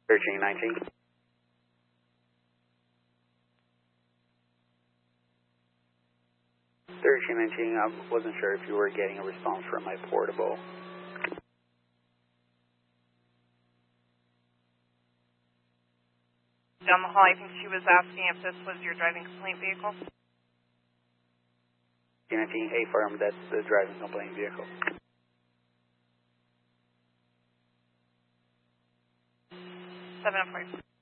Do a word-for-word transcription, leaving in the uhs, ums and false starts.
thirteen nineteen. thirteen nineteen, I wasn't sure if you were getting a response from my portable. Down the hall, I think she was asking if this was your driving complaint vehicle. thirteen nineteen, affirm, that's the driving complaint vehicle. seven oh four.